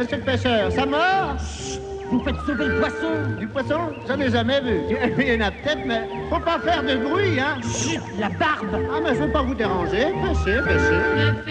monsieur le pêcheur, ça mord? Vous faites sauver le poisson. Du poisson? J'en ai jamais vu. Il y en a peut-être, mais faut pas faire de bruit, hein? Chut, la barbe. Ah, mais je veux pas vous déranger. Pêchez, pêchez.